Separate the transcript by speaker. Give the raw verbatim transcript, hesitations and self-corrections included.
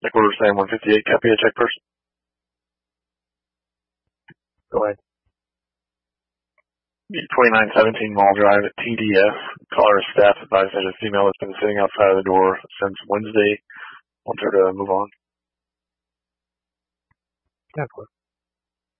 Speaker 1: Check order Sam one fifty-eight, copy a check person.
Speaker 2: Go ahead.
Speaker 1: twenty-nine seventeen Mall Drive at T D F. Caller staff advised that a female has been sitting outside of the door since Wednesday. Want her to move on.
Speaker 2: ten four.